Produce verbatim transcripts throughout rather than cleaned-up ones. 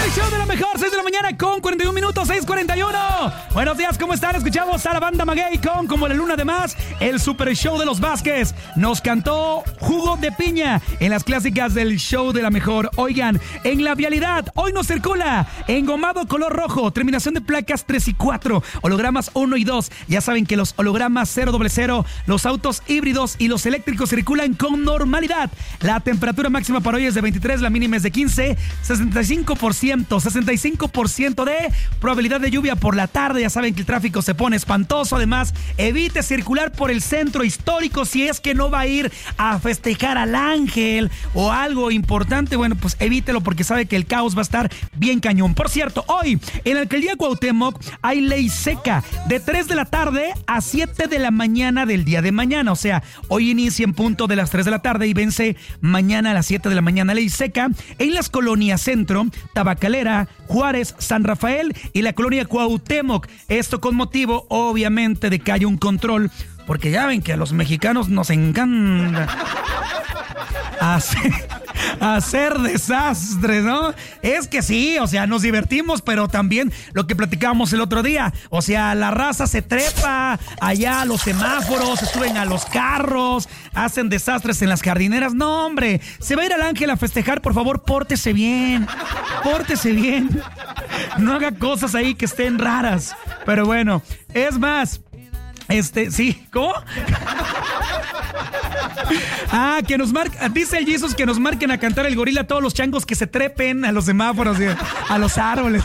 el show de la mejor, seis de la mañana con cuarenta y un minutos, seis cuarenta y uno. Buenos días, ¿cómo están? Escuchamos a la banda Maguey con Como la Luna de Más, el super show de los Vázquez. Nos cantó Jugo de Piña en las clásicas del show de la mejor. Oigan, en la vialidad, hoy nos circula engomado color rojo, terminación de placas tres y cuatro, hologramas uno y dos. Ya saben que los hologramas cero cero cero, los autos híbridos y los eléctricos circulan con normalidad. La temperatura máxima para hoy es de veintitrés, la mínima es de quince, sesenta y cinco por ciento, sesenta y cinco por ciento de probabilidad de lluvia por la tarde. Ya saben que el tráfico se pone espantoso. Además, evite circular por el centro histórico si es que no va a ir a festejar al ángel o algo importante. Bueno, pues evítelo porque sabe que el caos va a estar bien cañón. Por cierto, hoy en la alcaldía Cuauhtémoc hay ley seca de tres de la tarde a siete de la mañana del día de mañana. O sea, hoy inicia en punto de las tres de la tarde y vence mañana a las siete de la mañana. Ley seca en las colonias Centro, Tabacalera, Juárez, San Rafael y la colonia Cuauhtémoc. Esto con motivo, obviamente, de que haya un control, porque ya ven que a los mexicanos nos encanta hacer, hacer desastres, ¿no? Es que sí, o sea, nos divertimos, pero también lo que platicábamos el otro día, o sea, la raza se trepa allá a los semáforos, se suben a los carros, hacen desastres en las jardineras. No, hombre, se va a ir al ángel a festejar, por favor, pórtese bien, pórtese bien, no haga cosas ahí que estén raras. Pero bueno, es más, este, sí, ¿cómo? Ah, que nos marca, dice el Jesus que nos marquen a cantar el gorila a todos los changos que se trepen a los semáforos y a los árboles.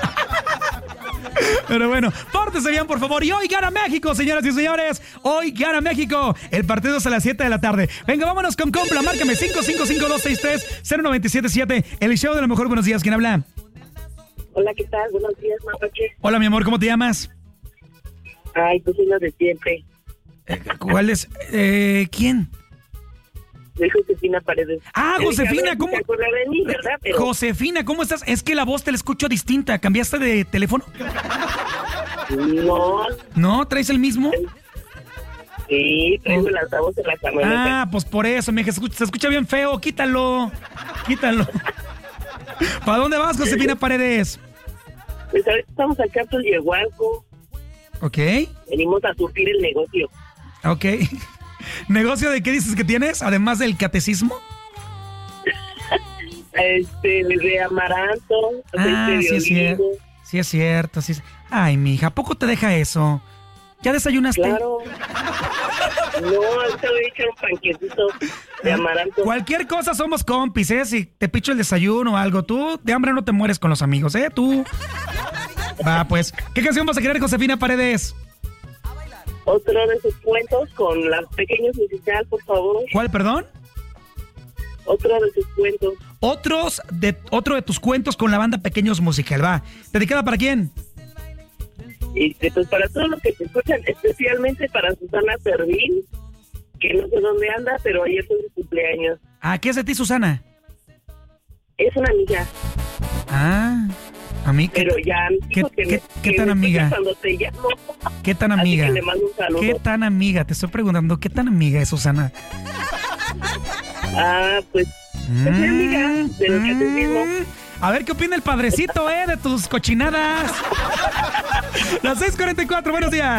Pero bueno, pórtese bien, por favor. Y hoy gana México, señoras y señores. Hoy gana México. El partido es a las siete de la tarde. Venga, vámonos con Compla. Márcame cinco cinco cinco dos seis tres cero nueve siete siete. El show de la mejor. Buenos días. ¿Quién habla? Hola, ¿qué tal? Buenos días, Mapache. Hola, mi amor. ¿Cómo te llamas? Ay, pues soy la de siempre. Eh, ¿Cuál es? Eh, ¿Quién? Soy Josefina Paredes. Ah, Josefina, ¿cómo? Te acuerdas de mí, ¿verdad? Pero... Josefina, ¿cómo estás? Es que la voz te la escucho distinta. ¿Cambiaste de teléfono? No. ¿No? ¿Traes el mismo? Sí, traigo el altavoz en la camioneta. Ah, pues por eso, mija, se escucha, se escucha bien feo. Quítalo, quítalo. ¿Para dónde vas, Josefina Paredes? Pues ahorita estamos acá en Tulyehualco. Ok. Venimos a surtir el negocio. Ok. ¿Negocio de qué dices que tienes? Además del catecismo. Este, de amaranto. Ah, de sí es cierto. Sí es cierto, sí es... Ay, mija, ¿a poco te deja eso? ¿Ya desayunaste? Claro. No, ahorita voy a echar un panquecito de amaranto. Cualquier cosa somos compis, ¿eh? Si te picho el desayuno o algo, tú de hambre no te mueres con los amigos, ¿eh? Tú... Va, pues. ¿Qué canción vas a querer, Josefina Paredes? Otro de sus cuentos con Las Pequeños Musical, por favor. ¿Cuál, perdón? Otro de sus cuentos. Otros de, otro de tus cuentos con la banda Pequeños Musical, va. ¿Dedicada para quién? Y pues para todos los que te escuchan, especialmente para Susana Servín, que no sé dónde anda, pero ayer fue su cumpleaños. Ah, ¿qué es de ti, Susana? Es una amiga. Ah, a mí que... Pero ya ¿Qué, dijo que qué, me, qué que tan me amiga? Cuando te llamo. ¿Qué tan amiga? Así que le mando un saludo. ¿Qué tan amiga? Te estoy preguntando, ¿qué tan amiga es Susana? Ah, pues, mm, es mi amiga de lo que haces mismo. A ver qué opina el padrecito, ¿eh? De tus cochinadas. Las seis cuarenta y cuatro, buenos días.